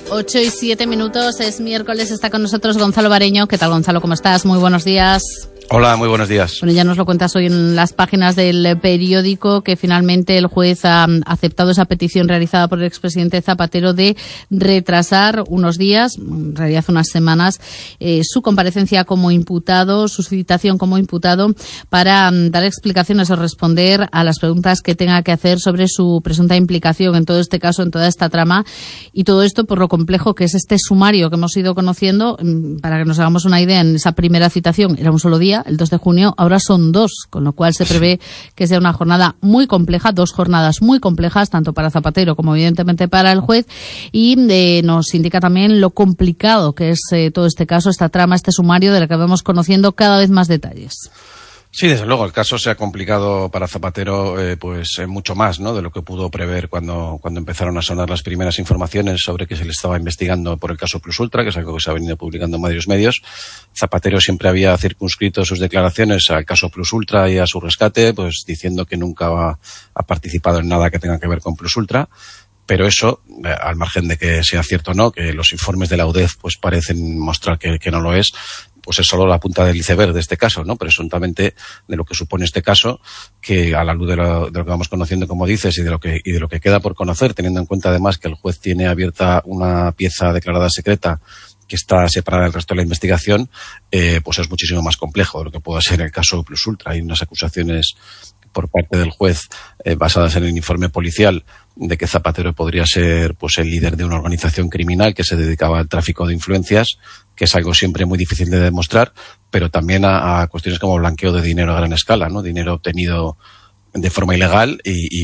8:07, es miércoles, está con nosotros Gonzalo Bareño. ¿Qué tal, Gonzalo? ¿Cómo estás? Muy buenos días. Hola, muy buenos días. Bueno, ya nos lo cuentas hoy en las páginas del periódico, que finalmente el juez ha aceptado esa petición realizada por el expresidente Zapatero de retrasar unos días, en realidad unas semanas, su comparecencia como imputado, su citación como imputado, para dar explicaciones o responder a las preguntas que tenga que hacer sobre su presunta implicación en todo este caso, en toda esta trama, y todo esto por lo complejo que es este sumario que hemos ido conociendo. Para que nos hagamos una idea, en esa primera citación era un solo día, el 2 de junio, ahora son 2, con lo cual se prevé que sea una jornada muy compleja, 2 jornadas muy complejas, tanto para Zapatero como evidentemente para el juez, y nos indica también lo complicado que es todo este caso, esta trama, este sumario del que vamos conociendo cada vez más detalles. Sí, desde luego, el caso se ha complicado para Zapatero mucho más, ¿no?, de lo que pudo prever cuando empezaron a sonar las primeras informaciones sobre que se le estaba investigando por el caso Plus Ultra, que es algo que se ha venido publicando en varios medios. Zapatero siempre había circunscrito sus declaraciones al caso Plus Ultra y a su rescate, pues diciendo que nunca ha participado en nada que tenga que ver con Plus Ultra. Pero eso, al margen de que sea cierto o no, que los informes de la UDEF pues parecen mostrar que no lo es, pues es solo la punta del iceberg de este caso, ¿no? Presuntamente de lo que supone este caso, que a la luz de lo que vamos conociendo, como dices, y de lo que queda por conocer, teniendo en cuenta además que el juez tiene abierta una pieza declarada secreta que está separada del resto de la investigación, pues es muchísimo más complejo de lo que pueda ser el caso Plus Ultra. Hay unas acusaciones por parte del juez basadas en el informe policial de que Zapatero podría ser pues el líder de una organización criminal que se dedicaba al tráfico de influencias, que es algo siempre muy difícil de demostrar, pero también a cuestiones como blanqueo de dinero a gran escala, ¿no? Dinero obtenido de forma ilegal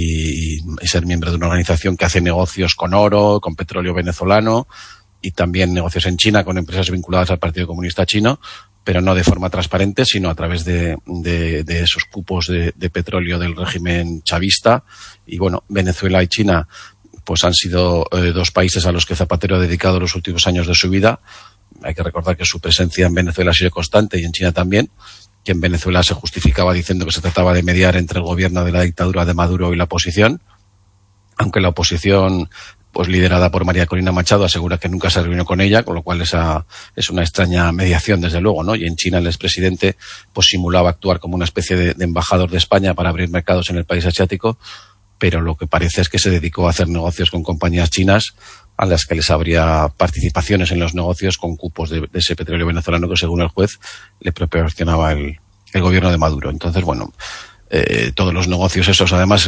y ser miembro de una organización que hace negocios con oro, con petróleo venezolano y también negocios en China con empresas vinculadas al Partido Comunista Chino, pero no de forma transparente, sino a través de esos cupos de petróleo del régimen chavista. Y bueno, Venezuela y China pues han sido 2 países a los que Zapatero ha dedicado los últimos años de su vida. Hay que recordar que su presencia en Venezuela ha sido constante y en China también, que en Venezuela se justificaba diciendo que se trataba de mediar entre el gobierno de la dictadura de Maduro y la oposición, aunque la oposición pues liderada por María Corina Machado asegura que nunca se reunió con ella, con lo cual esa es una extraña mediación, desde luego, ¿no? Y en China el expresidente pues simulaba actuar como una especie de embajador de España para abrir mercados en el país asiático, pero lo que parece es que se dedicó a hacer negocios con compañías chinas a las que les habría participaciones en los negocios con cupos de ese petróleo venezolano que, según el juez, le proporcionaba el gobierno de Maduro. Entonces, bueno, todos los negocios esos, además,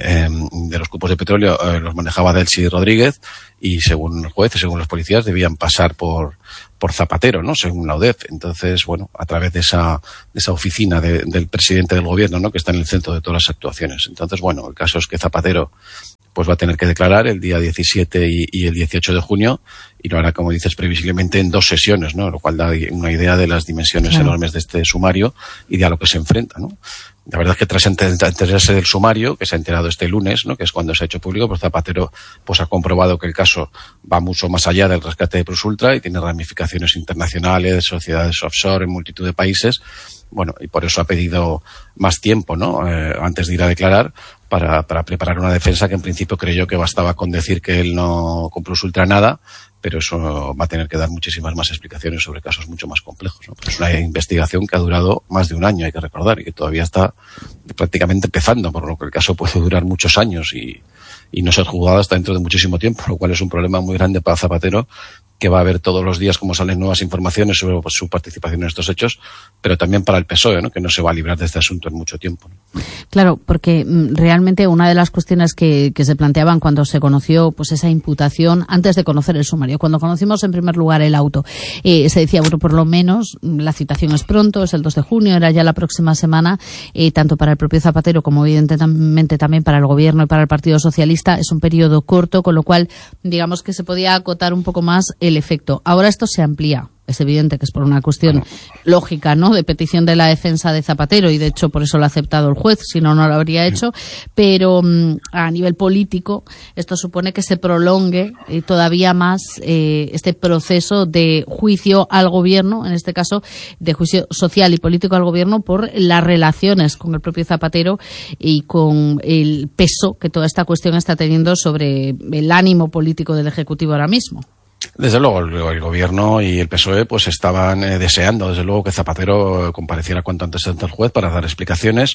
de los cupos de petróleo, los manejaba Delcy Rodríguez, y según el juez y según los policías debían pasar por Zapatero, ¿no?, según la UDEF. Entonces, bueno, a través de esa oficina del presidente del gobierno, ¿no?, que está en el centro de todas las actuaciones. Entonces, bueno, el caso es que Zapatero pues va a tener que declarar el día 17 y el 18 de junio, y lo hará, como dices, previsiblemente en 2 sesiones, ¿no?, lo cual da una idea de las dimensiones enormes de este sumario y de a lo que se enfrenta, ¿no? La verdad es que tras enterarse del sumario, que se ha enterado este lunes, ¿no?, que es cuando se ha hecho público, pues Zapatero pues ha comprobado que el caso va mucho más allá del rescate de Plus Ultra y tiene ramificaciones internacionales, sociedades offshore en multitud de países. Bueno, y por eso ha pedido más tiempo, ¿no?, antes de ir a declarar, para preparar una defensa que en principio creyó que bastaba con decir que él no con Plus Ultra nada, pero eso va a tener que dar muchísimas más explicaciones sobre casos mucho más complejos, ¿no? Es una investigación que ha durado más de un año, hay que recordar, y que todavía está prácticamente empezando, por lo que el caso puede durar muchos años y no ser juzgado hasta dentro de muchísimo tiempo, lo cual es un problema muy grande para Zapatero, que va a ver todos los días cómo salen nuevas informaciones sobre su participación en estos hechos, pero también para el PSOE, ¿no?, que no se va a librar de este asunto en mucho tiempo, ¿no? Claro, porque realmente una de las cuestiones que se planteaban cuando se conoció pues esa imputación, antes de conocer el sumario, cuando conocimos en primer lugar el auto, se decía, bueno, por lo menos la citación es pronto, es el 2 de junio, era ya la próxima semana, tanto para el propio Zapatero como evidentemente también para el gobierno y para el Partido Socialista, es un periodo corto, con lo cual digamos que se podía acotar un poco más el efecto. Ahora esto se amplía. Es evidente que es por una cuestión lógica, ¿no?, de petición de la defensa de Zapatero, y de hecho por eso lo ha aceptado el juez, si no, no lo habría hecho, pero a nivel político esto supone que se prolongue todavía más este proceso de juicio al gobierno, en este caso de juicio social y político al gobierno por las relaciones con el propio Zapatero y con el peso que toda esta cuestión está teniendo sobre el ánimo político del Ejecutivo ahora mismo. Desde luego, el gobierno y el PSOE pues estaban deseando, desde luego, que Zapatero compareciera cuanto antes ante el juez para dar explicaciones,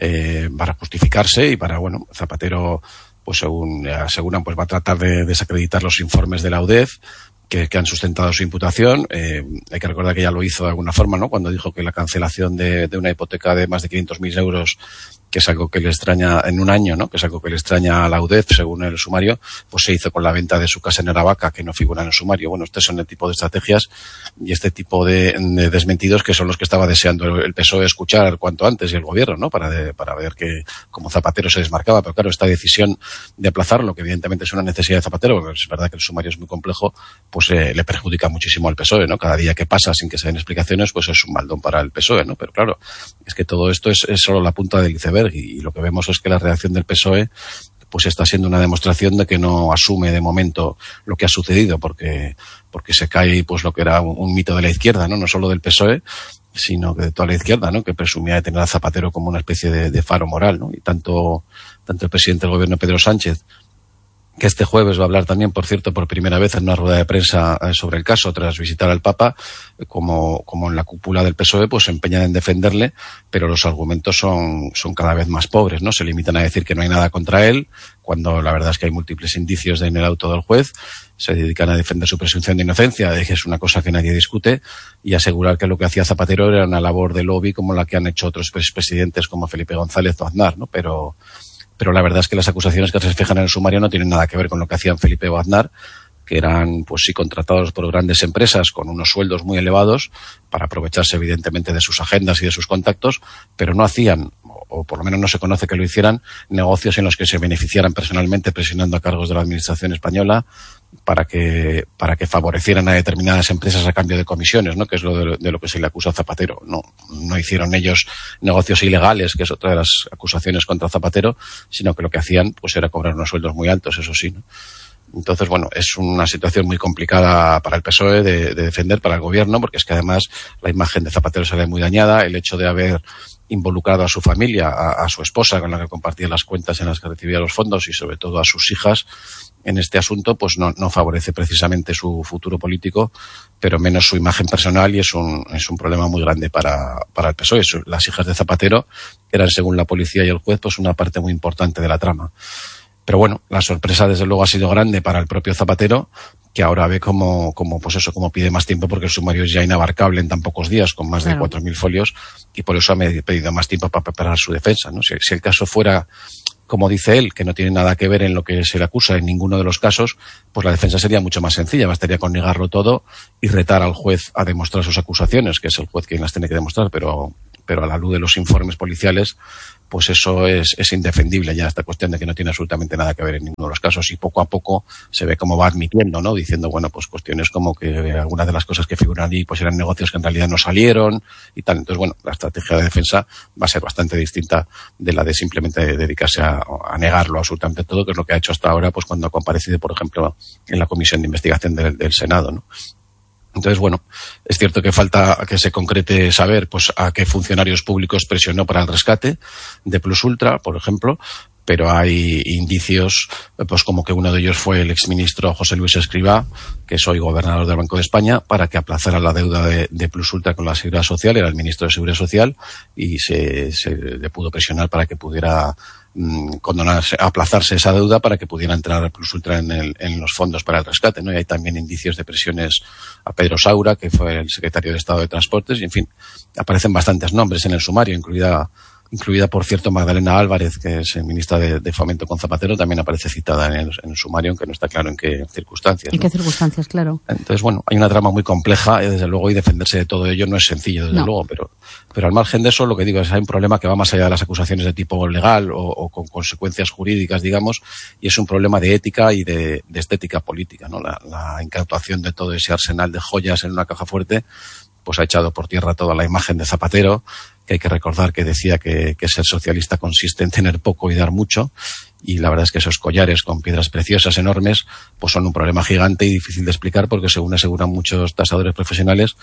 para justificarse y para, bueno, Zapatero, pues según aseguran, pues va a tratar de desacreditar los informes de la UDEF que han sustentado su imputación. Hay que recordar que ya lo hizo de alguna forma, ¿no? Cuando dijo que la cancelación de una hipoteca de más de 500.000 euros, que es algo que le extraña en un año, ¿no? Que es algo que le extraña a la UDEF, según el sumario, pues se hizo con la venta de su casa en Aravaca, que no figura en el sumario. Bueno, estos son el tipo de estrategias y este tipo de desmentidos que son los que estaba deseando el PSOE escuchar cuanto antes y el gobierno, ¿no? Para ver que como Zapatero se desmarcaba. Pero claro, esta decisión de aplazarlo, que evidentemente es una necesidad de Zapatero, porque es verdad que el sumario es muy complejo, pues le perjudica muchísimo al PSOE, ¿no? Cada día que pasa sin que se den explicaciones, pues es un baldón para el PSOE, ¿no? Pero claro, es que todo esto es solo la punta del iceberg y lo que vemos es que la reacción del PSOE pues está siendo una demostración de que no asume de momento lo que ha sucedido, porque se cae pues lo que era un mito de la izquierda, ¿no? No solo del PSOE, sino que de toda la izquierda, ¿no? Que presumía de tener a Zapatero como una especie de faro moral, ¿no? Y tanto el presidente del gobierno, Pedro Sánchez, que este jueves va a hablar también, por cierto, por primera vez en una rueda de prensa sobre el caso, tras visitar al Papa, como en la cúpula del PSOE, pues se empeñan en defenderle, pero los argumentos son cada vez más pobres, ¿no? Se limitan a decir que no hay nada contra él, cuando la verdad es que hay múltiples indicios en el auto del juez. Se dedican a defender su presunción de inocencia, que es una cosa que nadie discute, y asegurar que lo que hacía Zapatero era una labor de lobby como la que han hecho otros presidentes como Felipe González o Aznar, ¿no? Pero la verdad es que las acusaciones que se fijan en el sumario no tienen nada que ver con lo que hacían Felipe o Aznar, que eran, pues sí, contratados por grandes empresas con unos sueldos muy elevados para aprovecharse evidentemente de sus agendas y de sus contactos, pero no hacían, o por lo menos no se conoce que lo hicieran, negocios en los que se beneficiaran personalmente presionando a cargos de la administración española para que favorecieran a determinadas empresas a cambio de comisiones, ¿no? Que es de lo que se le acusa a Zapatero. No hicieron ellos negocios ilegales, que es otra de las acusaciones contra Zapatero, sino que lo que hacían pues era cobrar unos sueldos muy altos, eso sí, ¿no? Entonces, bueno, es una situación muy complicada para el PSOE de defender, para el gobierno, porque es que además la imagen de Zapatero se ve muy dañada. El hecho de haber involucrado a su familia, a su esposa con la que compartía las cuentas en las que recibía los fondos y sobre todo a sus hijas en este asunto, pues no favorece precisamente su futuro político, pero menos su imagen personal, y es un problema muy grande para el PSOE. Las hijas de Zapatero eran, según la policía y el juez, pues una parte muy importante de la trama. Pero bueno, la sorpresa desde luego ha sido grande para el propio Zapatero, que ahora ve como pide más tiempo, porque el sumario es ya inabarcable en tan pocos días, con más de 4.000 folios, y por eso ha pedido más tiempo para preparar su defensa, ¿no? Si el caso fuera, como dice él, que no tiene nada que ver en lo que se le acusa en ninguno de los casos, pues la defensa sería mucho más sencilla, bastaría con negarlo todo y retar al juez a demostrar sus acusaciones, que es el juez quien las tiene que demostrar, pero a la luz de los informes policiales, pues eso es indefendible ya, esta cuestión de que no tiene absolutamente nada que ver en ninguno de los casos, y poco a poco se ve cómo va admitiendo, ¿no? Diciendo, bueno, pues cuestiones como que algunas de las cosas que figuran ahí pues eran negocios que en realidad no salieron y tal. Entonces, bueno, la estrategia de defensa va a ser bastante distinta de la de simplemente dedicarse a negarlo absolutamente todo, que es lo que ha hecho hasta ahora, pues cuando ha comparecido, por ejemplo, en la comisión de investigación del Senado, ¿no? Entonces, bueno, es cierto que falta que se concrete saber pues a qué funcionarios públicos presionó para el rescate de Plus Ultra, por ejemplo, pero hay indicios, pues como que uno de ellos fue el exministro José Luis Escrivá, que es hoy gobernador del Banco de España, para que aplazara la deuda de Plus Ultra con la Seguridad Social. Era el ministro de Seguridad Social y se le pudo presionar para que pudiera condonarse, aplazarse esa deuda para que pudiera entrar Plus Ultra en los fondos para el rescate, ¿no? Y hay también indicios de presiones a Pedro Saura, que fue el secretario de Estado de Transportes, y en fin, aparecen bastantes nombres en el sumario, incluida por cierto Magdalena Álvarez, que es ministra de Fomento con Zapatero, también aparece citada en el sumario, aunque no está claro en qué circunstancias, ¿no? ¿En qué circunstancias, claro? Entonces, bueno, hay una trama muy compleja, desde luego, y defenderse de todo ello no es sencillo, desde luego, pero al margen de eso, lo que digo es que hay un problema que va más allá de las acusaciones de tipo legal o con consecuencias jurídicas, digamos, y es un problema de ética y de estética política, ¿no? La incautación de todo ese arsenal de joyas en una caja fuerte pues ha echado por tierra toda la imagen de Zapatero, que hay que recordar que decía que ser socialista consiste en tener poco y dar mucho, y la verdad es que esos collares con piedras preciosas enormes pues son un problema gigante y difícil de explicar, porque según aseguran muchos tasadores profesionales,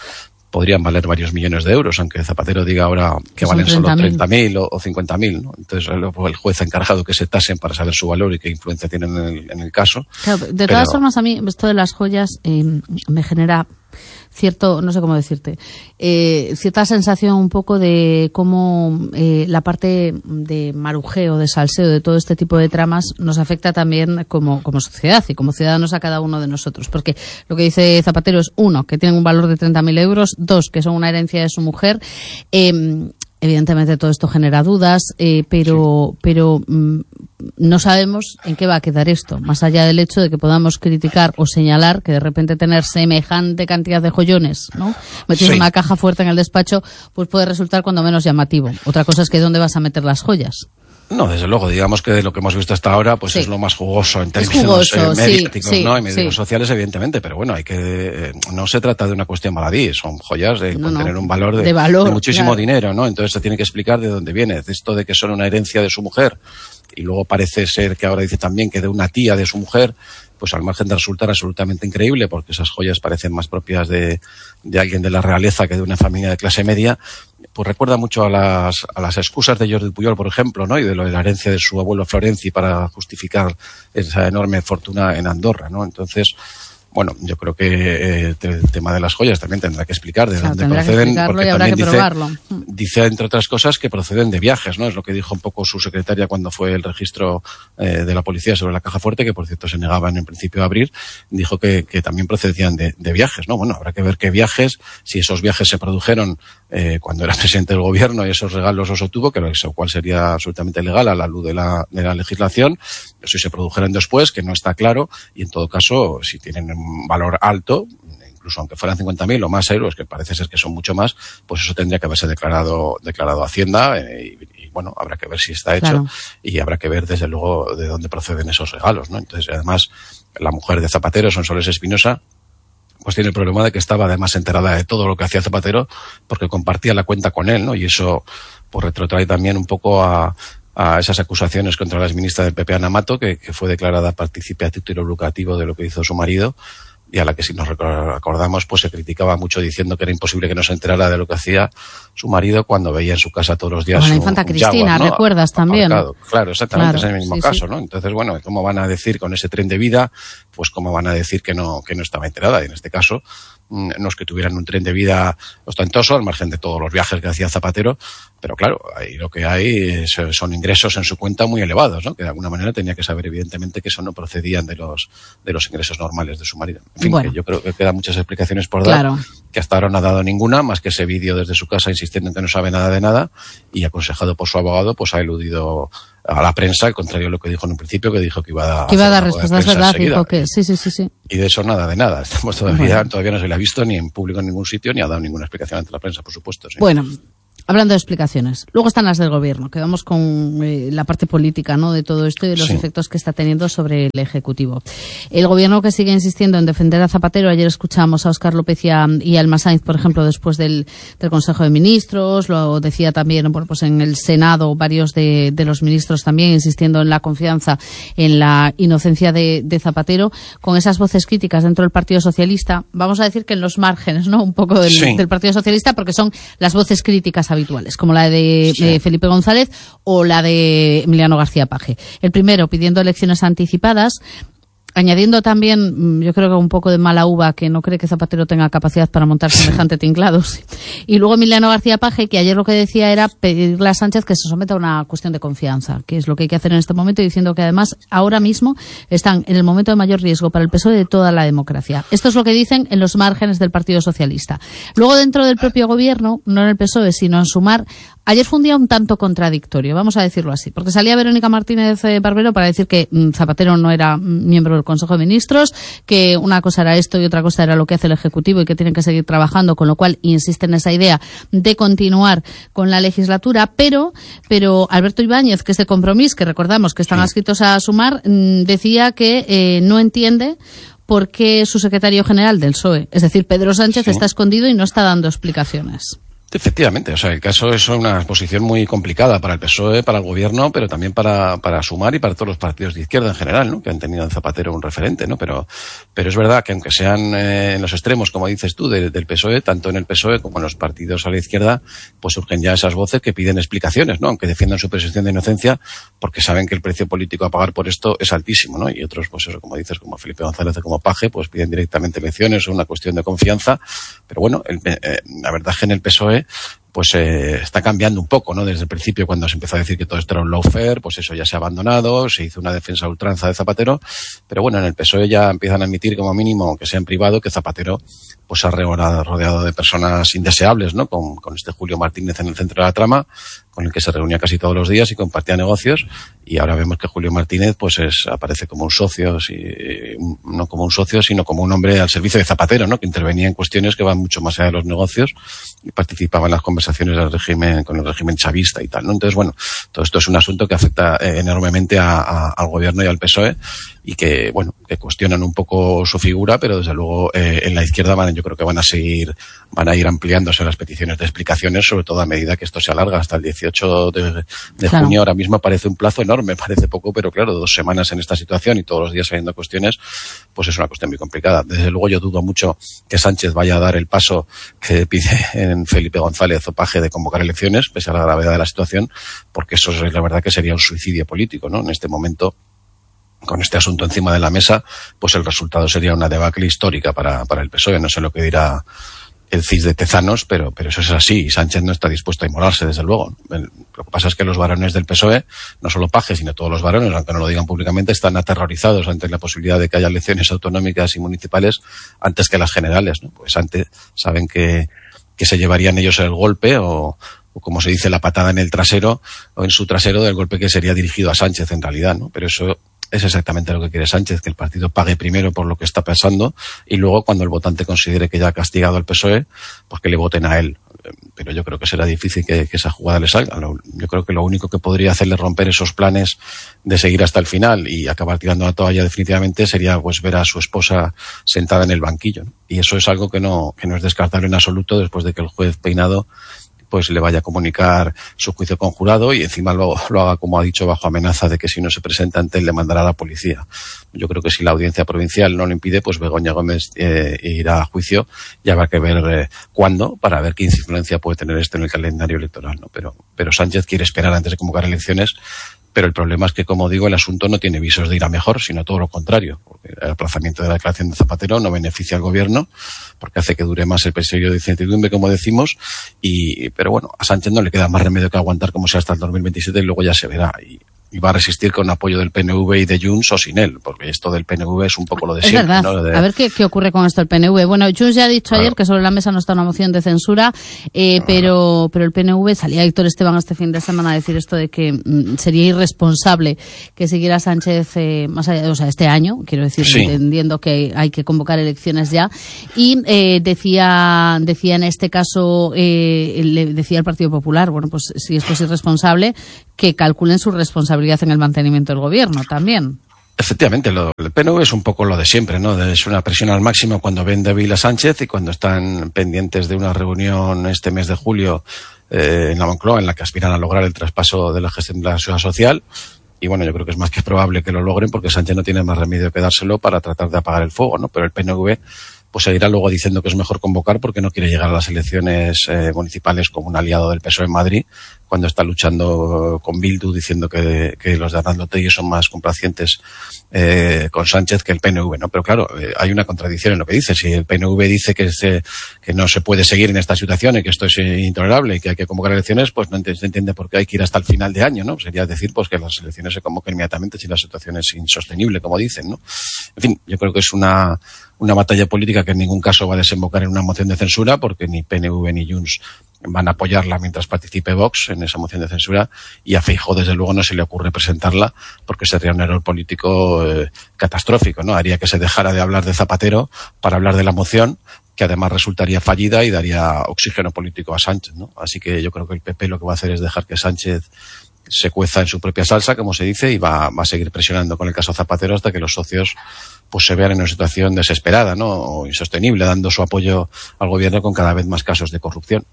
podrían valer varios millones de euros, aunque Zapatero diga ahora que valen solo 30.000 o 50.000, ¿no? Entonces el juez ha encargado que se tasen para saber su valor y qué influencia tienen en el caso. Claro, todas formas, a mí esto de las joyas me genera cierto, no sé cómo decirte, cierta sensación un poco de cómo la parte de marujeo, de salseo, de todo este tipo de tramas nos afecta también como sociedad y como ciudadanos a cada uno de nosotros. Porque lo que dice Zapatero es, uno, que tienen un valor de 30.000 euros, dos, que son una herencia de su mujer. Evidentemente todo esto genera dudas, pero no sabemos en qué va a quedar esto, más allá del hecho de que podamos criticar o señalar que de repente tener semejante cantidad de joyones, ¿no?, metido en una caja fuerte en el despacho, pues puede resultar cuando menos llamativo. Otra cosa es que ¿dónde vas a meter las joyas? No, desde luego, digamos que de lo que hemos visto hasta ahora, pues es lo más jugoso en términos mediáticos, ¿no? En medios sociales, evidentemente, pero bueno, no se trata de una cuestión baladí, son joyas de tener un valor de muchísimo dinero, ¿no? Entonces se tiene que explicar de dónde viene. Esto de que son una herencia de su mujer, y luego parece ser que ahora dice también que de una tía de su mujer, pues al margen de resultar absolutamente increíble, porque esas joyas parecen más propias de alguien de la realeza que de una familia de clase media, pues recuerda mucho a las excusas de Jordi Pujol, por ejemplo, ¿no? Y de la herencia de su abuelo Florenzi para justificar esa enorme fortuna en Andorra, ¿no? Entonces, bueno, yo creo que el tema de las joyas también tendrá que explicar de dónde proceden, porque también dice, entre otras cosas, que proceden de viajes, ¿no? Es lo que dijo un poco su secretaria cuando fue el registro de la policía sobre la caja fuerte, que por cierto se negaban en principio a abrir. Dijo que también procedían de viajes, ¿no? Bueno, habrá que ver qué viajes, si esos viajes se produjeron cuando era presidente del gobierno y esos regalos los obtuvo, que lo cual sería absolutamente legal a la luz de la legislación, si se produjeron después, que no está claro, y en todo caso, si tienen un valor alto, incluso aunque fueran 50.000 o más euros, que parece ser que son mucho más, pues eso tendría que haberse declarado a Hacienda, y bueno, habrá que ver si está hecho, y habrá que ver desde luego de dónde proceden esos regalos, ¿no? Entonces, además, la mujer de Zapatero, Sonsoles Espinosa, pues tiene el problema de que estaba además enterada de todo lo que hacía Zapatero, porque compartía la cuenta con él, ¿no? Y eso pues retrotrae también un poco a esas acusaciones contra la exministra del PP, Ana Mato, que fue declarada partícipe a título lucrativo de lo que hizo su marido, y a la que, si nos recordamos, pues se criticaba mucho diciendo que era imposible que no se enterara de lo que hacía su marido cuando veía en su casa todos los días. Con la infanta Cristina, Jaguar, ¿no? ¿Recuerdas también? Claro, exactamente, es el mismo caso, ¿no? Entonces, bueno, ¿cómo van a decir con ese tren de vida? Pues cómo van a decir que no estaba enterada. Y en este caso, no es que tuvieran un tren de vida ostentoso, al margen de todos los viajes que hacía Zapatero, pero claro, ahí lo que hay son ingresos en su cuenta muy elevados, ¿no? Que de alguna manera tenía que saber evidentemente que eso no procedían de los ingresos normales de su marido. En fin, que yo creo que quedan muchas explicaciones por dar, que hasta ahora no ha dado ninguna, más que ese vídeo desde su casa insistiendo en que no sabe nada de nada, y aconsejado por su abogado, pues ha eludido a la prensa, al contrario de lo que dijo en un principio, que dijo que iba a dar respuestas, ¿verdad? Dijo que sí. Y de eso nada de nada. Estamos todavía no se le ha visto ni en público en ningún sitio, ni ha dado ninguna explicación ante la prensa, por supuesto. Sí. Bueno, hablando de explicaciones, luego están las del gobierno, que vamos con la parte política, ¿no?, de todo esto y de los efectos que está teniendo sobre el Ejecutivo. El gobierno, que sigue insistiendo en defender a Zapatero. Ayer escuchamos a Óscar López y a Elma Sainz, por ejemplo, después del Consejo de Ministros. Lo decía también, bueno, pues en el Senado varios de los ministros también insistiendo en la confianza, en la inocencia de Zapatero, con esas voces críticas dentro del Partido Socialista. Vamos a decir que en los márgenes, ¿no?, un poco del Partido Socialista, porque son las voces críticas habituales, como la de Felipe González o la de Emiliano García Paje. El primero pidiendo elecciones anticipadas, añadiendo también, yo creo que un poco de mala uva, que no cree que Zapatero tenga capacidad para montar semejante tinglado. Y luego Emiliano García Paje, que ayer lo que decía era pedirle a Sánchez que se someta a una cuestión de confianza, que es lo que hay que hacer en este momento, diciendo que además ahora mismo están en el momento de mayor riesgo para el PSOE de toda la democracia. Esto es lo que dicen en los márgenes del Partido Socialista. Luego, dentro del propio gobierno, no en el PSOE, sino en Sumar, ayer fue un día un tanto contradictorio, vamos a decirlo así, porque salía Verónica Martínez Barbero para decir que Zapatero no era miembro del Consejo de Ministros, que una cosa era esto y otra cosa era lo que hace el Ejecutivo y que tienen que seguir trabajando, con lo cual insiste en esa idea de continuar con la legislatura, pero Alberto Ibáñez, que es de Compromís, que recordamos que están adscritos a Sumar, decía que no entiende por qué su secretario general del PSOE, es decir, Pedro Sánchez, está escondido y no está dando explicaciones. Efectivamente, o sea, el caso es una posición muy complicada para el PSOE, para el gobierno, pero también para Sumar y para todos los partidos de izquierda en general, ¿no? Que han tenido en Zapatero un referente, ¿no? Pero es verdad que aunque sean en los extremos, como dices tú, del PSOE, tanto en el PSOE como en los partidos a la izquierda, pues surgen ya esas voces que piden explicaciones, ¿no? Aunque defiendan su presunción de inocencia, porque saben que el precio político a pagar por esto es altísimo, ¿no? Y otros, pues eso, como dices, como Felipe González o como Paje, pues piden directamente elecciones o una cuestión de confianza. Pero bueno, la verdad es que en el PSOE pues está cambiando un poco, ¿no? Desde el principio, cuando se empezó a decir que todo esto era un lawfare, pues eso ya se ha abandonado, se hizo una defensa a ultranza de Zapatero, pero bueno, en el PSOE ya empiezan a admitir como mínimo, que sea en privado, que Zapatero pues ha rodeado de personas indeseables, ¿no? Con este Julio Martínez en el centro de la trama, con el que se reunía casi todos los días y compartía negocios, y ahora vemos que Julio Martínez pues aparece como un socio, no como un socio, sino como un hombre al servicio de Zapatero, ¿no? Que intervenía en cuestiones que van mucho más allá de los negocios y participaba en las conversaciones con el régimen chavista y tal, ¿no? Entonces, bueno, todo esto es un asunto que afecta enormemente al gobierno y al PSOE, y que, bueno, que cuestionan un poco su figura, pero desde luego en la izquierda yo creo que van a ir ampliándose las peticiones de explicaciones, sobre todo a medida que esto se alarga hasta el 18 de claro. junio. Ahora mismo parece un plazo enorme, parece poco, pero claro, 2 semanas en esta situación y todos los días saliendo cuestiones, pues es una cuestión muy complicada. Desde luego yo dudo mucho que Sánchez vaya a dar el paso que pide en Felipe González o Paje de convocar elecciones, pese a la gravedad de la situación, porque eso es la verdad que sería un suicidio político, ¿no? En este momento, con este asunto encima de la mesa, pues el resultado sería una debacle histórica para el PSOE. No sé lo que dirá el CIS de Tezanos, pero eso es así, y Sánchez no está dispuesto a inmolarse, desde luego. Lo que pasa es que los varones del PSOE, no solo Paje, sino todos los varones, aunque no lo digan públicamente, están aterrorizados ante la posibilidad de que haya elecciones autonómicas y municipales antes que las generales, ¿no? Pues antes saben que se llevarían ellos el golpe, o como se dice, la patada en el trasero, o en su trasero, del golpe que sería dirigido a Sánchez en realidad, ¿no? Pero eso es exactamente lo que quiere Sánchez, que el partido pague primero por lo que está pasando y luego, cuando el votante considere que ya ha castigado al PSOE, pues que le voten a él. Pero yo creo que será difícil que esa jugada le salga. Yo creo que lo único que podría hacerle romper esos planes de seguir hasta el final y acabar tirando la toalla definitivamente sería pues ver a su esposa sentada en el banquillo, ¿no? Y eso es algo que no es descartable en absoluto, después de que el juez Peinado pues le vaya a comunicar su juicio conjurado y encima lo haga, como ha dicho, bajo amenaza de que si no se presenta ante él le mandará a la policía. Yo creo que si la audiencia provincial no lo impide, pues Begoña Gómez irá a juicio, y habrá que ver cuándo, para ver qué influencia puede tener esto en el calendario electoral, ¿no? Pero Sánchez quiere esperar antes de convocar elecciones. Pero el problema es que, como digo, el asunto no tiene visos de ir a mejor, sino todo lo contrario. Porque el aplazamiento de la declaración de Zapatero no beneficia al gobierno, porque hace que dure más el periodo de incertidumbre, como decimos, pero bueno, a Sánchez no le queda más remedio que aguantar como sea hasta el 2027 y luego ya se verá. Y va a resistir con apoyo del PNV y de Junts o sin él, porque esto del PNV es un poco lo de siempre. Es verdad. ¿No? A ver qué ocurre con esto del PNV. Bueno, Junts ya ha dicho ayer que sobre la mesa no está una moción de censura, pero el PNV, salía Héctor Esteban este fin de semana a decir esto de que sería irresponsable que siguiera Sánchez más allá, o sea, este año, quiero decir, sí, entendiendo que hay que convocar elecciones ya. Y decía en este caso, le decía el Partido Popular, bueno, pues si esto es irresponsable, que calculen su responsabilidad en el mantenimiento del gobierno también. Efectivamente, el PNV es un poco lo de siempre, ¿no? Es una presión al máximo cuando ven débil a Sánchez y cuando están pendientes de una reunión este mes de julio en la Moncloa, en la que aspiran a lograr el traspaso de la gestión de la seguridad social. Y bueno, yo creo que es más que probable que lo logren, porque Sánchez no tiene más remedio que dárselo para tratar de apagar el fuego, ¿no? Pero el PNV pues seguirá luego diciendo que es mejor convocar porque no quiere llegar a las elecciones municipales como un aliado del PSOE en Madrid, cuando está luchando con Bildu, diciendo que los de Arnaldo Otegi son más complacientes con Sánchez que el PNV, ¿no? Pero claro, hay una contradicción en lo que dice. Si el PNV dice que no se puede seguir en esta situación y que esto es intolerable y que hay que convocar elecciones, pues no se entiende por qué hay que ir hasta el final de año, ¿no? Sería decir pues que las elecciones se convoquen inmediatamente si la situación es insostenible, como dicen, ¿no? En fin, yo creo que es una batalla política que en ningún caso va a desembocar en una moción de censura, porque ni PNV ni Junts van a apoyarla mientras participe Vox en esa moción de censura, y a Feijóo desde luego no se le ocurre presentarla porque sería un error político catastrófico, ¿no? Haría que se dejara de hablar de Zapatero para hablar de la moción, que además resultaría fallida y daría oxígeno político a Sánchez, ¿no? Así que yo creo que el PP lo que va a hacer es dejar que Sánchez se cueza en su propia salsa, como se dice, y va a seguir presionando con el caso Zapatero hasta que los socios pues se vean en una situación desesperada, ¿no? O insostenible, dando su apoyo al gobierno con cada vez más casos de corrupción, ¿no?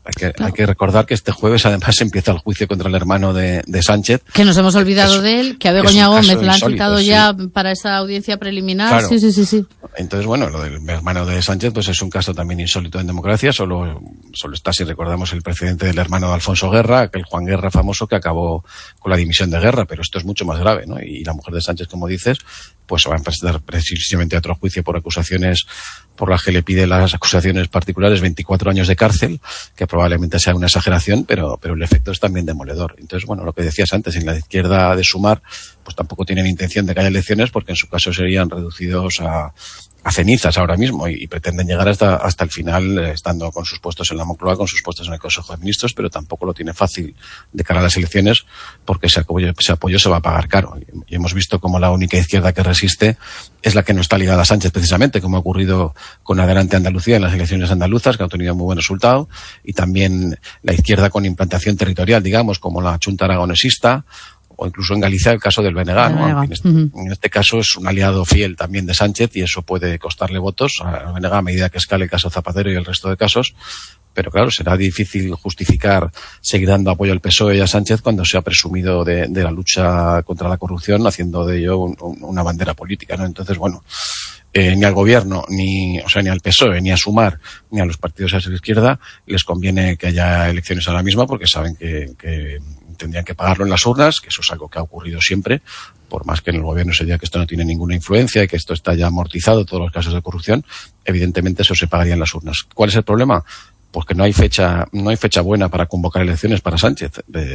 Hay que recordar que este jueves además empieza el juicio contra el hermano de Sánchez. Que nos hemos olvidado de él, que a Begoña Gómez la han citado ya para esa audiencia preliminar. Claro. Sí. Entonces, bueno, lo del hermano de Sánchez pues es un caso también insólito en democracia. Solo está, si recordamos, el precedente del hermano de Alfonso Guerra, aquel Juan Guerra famoso que acabó con la dimisión de Guerra, pero esto es mucho más grave, ¿no? Y la mujer de Sánchez, como dices, pues se va a presentar precisamente a otro juicio por acusaciones por las que le pide las acusaciones particulares 24 años de cárcel, que probablemente sea una exageración, pero el efecto es también demoledor. Entonces, bueno, lo que decías antes, en la izquierda de Sumar, pues tampoco tienen intención de que haya elecciones, porque en su caso serían reducidos a cenizas ahora mismo y pretenden llegar hasta el final, estando con sus puestos en la Moncloa, con sus puestos en el Consejo de Ministros, pero tampoco lo tiene fácil de cara a las elecciones, porque ese apoyo se va a pagar caro. Y hemos visto como la única izquierda que resiste es la que no está ligada a Sánchez, precisamente, como ha ocurrido con Adelante Andalucía en las elecciones andaluzas, que han tenido muy buen resultado, y también la izquierda con implantación territorial, digamos, como la Chunta Aragonesista, o incluso en Galicia el caso del BNG, ¿no? En este caso es un aliado fiel también de Sánchez y eso puede costarle votos al BNG a medida que escale el caso Zapatero y el resto de casos. Pero claro, será difícil justificar seguir dando apoyo al PSOE y a Sánchez cuando se ha presumido de la lucha contra la corrupción, haciendo de ello una bandera política, ¿no? Entonces, bueno, ni al gobierno, ni al PSOE, ni a Sumar, ni a los partidos de la izquierda les conviene que haya elecciones ahora mismo, porque saben que tendrían que pagarlo en las urnas, que eso es algo que ha ocurrido siempre, por más que en el gobierno se diga que esto no tiene ninguna influencia y que esto está ya amortizado, todos los casos de corrupción, evidentemente eso se pagaría en las urnas. ¿Cuál es el problema? Pues que no hay fecha buena para convocar elecciones para Sánchez.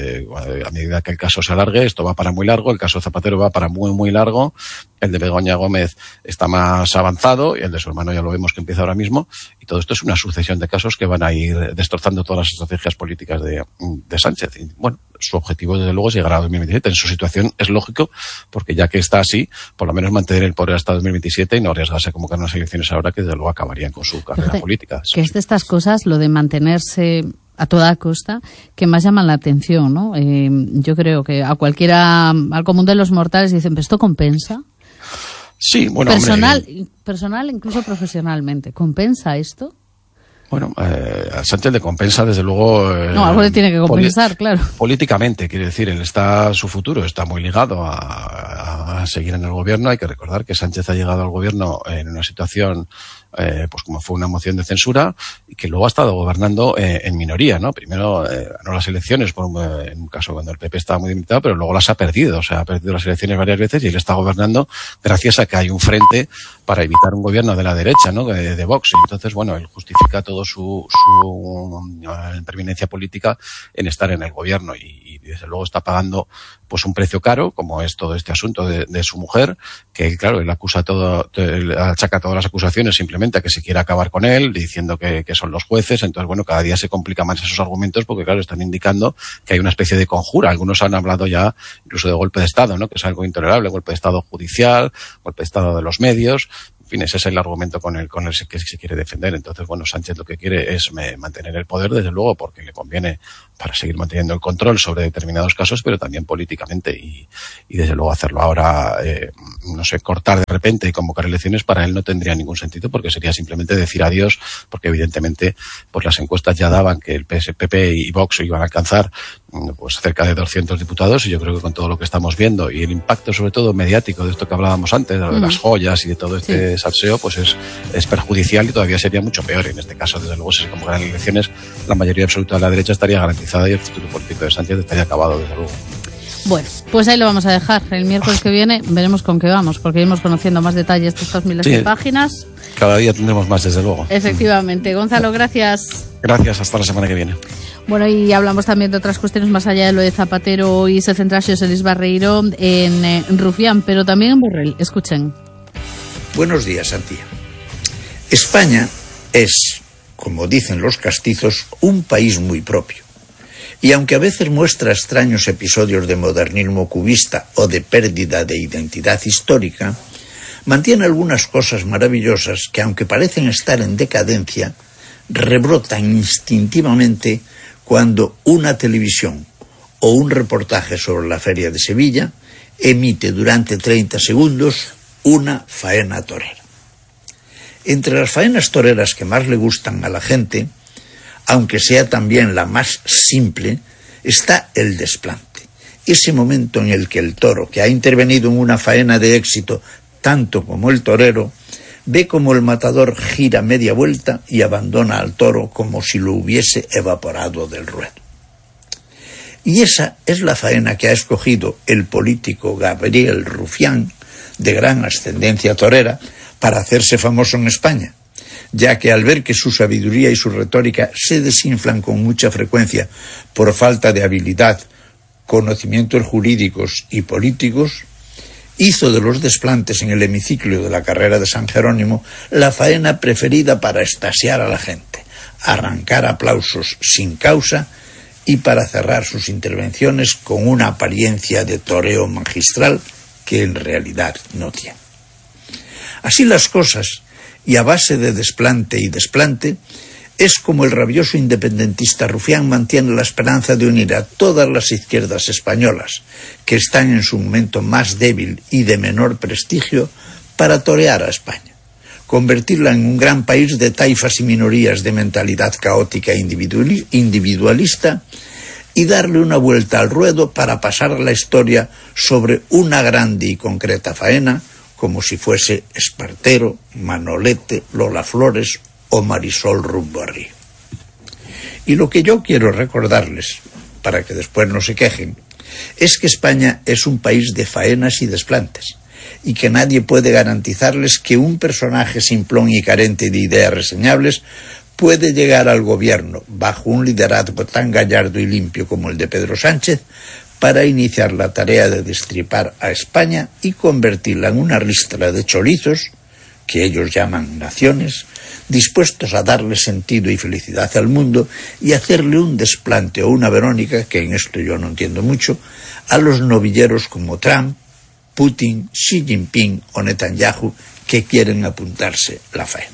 A medida que el caso se alargue, esto va para muy largo, el caso Zapatero va para muy, muy largo, el de Begoña Gómez está más avanzado y el de su hermano ya lo vemos que empieza ahora mismo, y todo esto es una sucesión de casos que van a ir destrozando todas las estrategias políticas de Sánchez. Y bueno, su objetivo desde luego es llegar a 2027. En su situación es lógico, porque ya que está así, por lo menos mantener el poder hasta 2027 y no arriesgarse a convocar unas elecciones ahora que desde luego acabarían con su carrera política. Que es de estas cosas, lo de mantenerse a toda costa, que más llaman la atención, ¿no? Yo creo que a cualquiera, al común de los mortales, dicen, ¿pero esto compensa? Sí, bueno, personal, incluso profesionalmente, ¿compensa esto? Bueno, a Sánchez le compensa, desde luego... no, algo le tiene que compensar, claro. Políticamente, quiere decir, su futuro está muy ligado a seguir en el gobierno. Hay que recordar que Sánchez ha llegado al gobierno en una situación, pues como fue una moción de censura, y que luego ha estado gobernando en minoría, ¿no? Primero ganó las elecciones, en un caso cuando el PP estaba muy limitado, pero luego las ha perdido. O sea, ha perdido las elecciones varias veces y él está gobernando gracias a que hay un frente para evitar un gobierno de la derecha, ¿no? De Vox. Entonces, bueno, él justifica todo su permanencia política en estar en el gobierno y desde luego está pagando pues un precio caro, como es todo este asunto de su mujer, que claro, él achaca todas las acusaciones simplemente a que se quiere acabar con él, diciendo que son los jueces. Entonces, bueno, cada día se complican más esos argumentos porque, claro, están indicando que hay una especie de conjura. Algunos han hablado ya incluso de golpe de Estado, ¿no? Que es algo intolerable, golpe de Estado judicial, golpe de Estado de los medios. En fin, ese es el argumento con el que se quiere defender. Entonces, bueno, Sánchez lo que quiere es mantener el poder, desde luego, porque le conviene para seguir manteniendo el control sobre determinados casos, pero también políticamente. Y desde luego hacerlo ahora, cortar de repente y convocar elecciones para él no tendría ningún sentido, porque sería simplemente decir adiós, porque evidentemente pues las encuestas ya daban que el PP y Vox iban a alcanzar pues cerca de 200 diputados, y yo creo que con todo lo que estamos viendo y el impacto sobre todo mediático de esto que hablábamos antes, de las joyas y de todo este salseo, pues es perjudicial y todavía sería mucho peor. En este caso, desde luego, si se convocaran elecciones, la mayoría absoluta de la derecha estaría garantizada y el futuro político de Sánchez estaría acabado, desde luego. Bueno, pues ahí lo vamos a dejar. El miércoles que viene veremos con qué vamos, porque iremos conociendo más detalles de estas miles de páginas. Cada día tendremos más, desde luego. Efectivamente. Gonzalo, gracias. Gracias, hasta la semana que viene. Bueno, y hablamos también de otras cuestiones más allá de lo de Zapatero, y se centra Xosé Luis Barreiro en Rufián, pero también en Borrell. Escuchen. Buenos días, Santi. España es, como dicen los castizos, un país muy propio. Y aunque a veces muestra extraños episodios de modernismo cubista o de pérdida de identidad histórica, mantiene algunas cosas maravillosas que, aunque parecen estar en decadencia, rebrotan instintivamente cuando una televisión o un reportaje sobre la Feria de Sevilla emite durante 30 segundos una faena torera. Entre las faenas toreras que más le gustan a la gente, aunque sea también la más simple, está el desplante. Ese momento en el que el toro, que ha intervenido en una faena de éxito tanto como el torero, ve como el matador gira media vuelta y abandona al toro como si lo hubiese evaporado del ruedo. Y esa es la faena que ha escogido el político Gabriel Rufián, de gran ascendencia torera, para hacerse famoso en España, ya que al ver que su sabiduría y su retórica se desinflan con mucha frecuencia por falta de habilidad, conocimientos jurídicos y políticos, hizo de los desplantes en el hemiciclo de la carrera de San Jerónimo la faena preferida para extasiar a la gente, arrancar aplausos sin causa y para cerrar sus intervenciones con una apariencia de toreo magistral que en realidad no tiene. Así las cosas, y a base de desplante y desplante, es como el rabioso independentista Rufián mantiene la esperanza de unir a todas las izquierdas españolas, que están en su momento más débil y de menor prestigio, para torear a España, convertirla en un gran país de taifas y minorías de mentalidad caótica e individualista, y darle una vuelta al ruedo para pasar a la historia sobre una grande y concreta faena, como si fuese Espartero, Manolete, Lola Flores o Marisol rumbo a Río. Y lo que yo quiero recordarles, para que después no se quejen, es que España es un país de faenas y desplantes, y que nadie puede garantizarles que un personaje simplón y carente de ideas reseñables puede llegar al gobierno bajo un liderazgo tan gallardo y limpio como el de Pedro Sánchez para iniciar la tarea de destripar a España y convertirla en una ristra de chorizos, que ellos llaman naciones, dispuestos a darle sentido y felicidad al mundo y hacerle un desplante o una Verónica, que en esto yo no entiendo mucho, a los novilleros como Trump, Putin, Xi Jinping o Netanyahu, que quieren apuntarse la faena.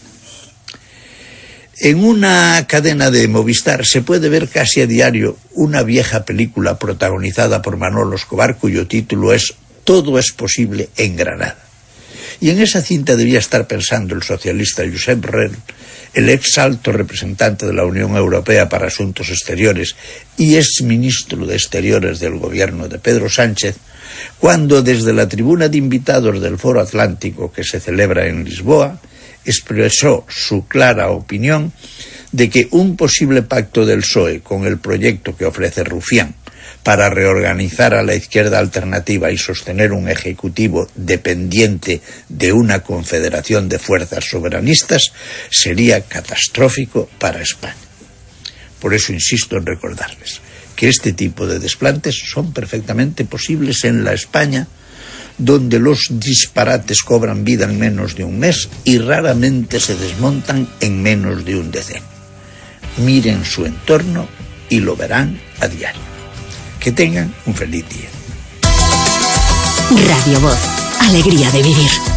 En una cadena de Movistar se puede ver casi a diario una vieja película protagonizada por Manolo Escobar, cuyo título es Todo es posible en Granada. Y en esa cinta debía estar pensando el socialista Josep Borrell, el ex alto representante de la Unión Europea para Asuntos Exteriores y ex ministro de Exteriores del gobierno de Pedro Sánchez, cuando desde la tribuna de invitados del Foro Atlántico que se celebra en Lisboa, expresó su clara opinión de que un posible pacto del PSOE con el proyecto que ofrece Rufián para reorganizar a la izquierda alternativa y sostener un ejecutivo dependiente de una confederación de fuerzas soberanistas sería catastrófico para España. Por eso insisto en recordarles que este tipo de desplantes son perfectamente posibles en la España donde los disparates cobran vida en menos de un mes y raramente se desmontan en menos de un decenio. Miren su entorno y lo verán a diario. Que tengan un feliz día. Radio Voz, alegría de vivir.